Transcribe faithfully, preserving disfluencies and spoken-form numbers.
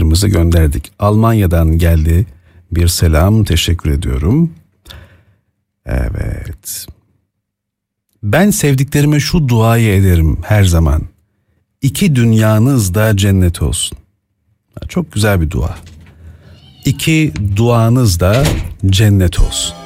selamlarımızı gönderdik. Almanya'dan geldi bir selam, teşekkür ediyorum. Evet. Ben sevdiklerime şu duayı ederim her zaman. İki dünyanız da cennet olsun. Çok güzel bir dua. İki duanız da cennet olsun.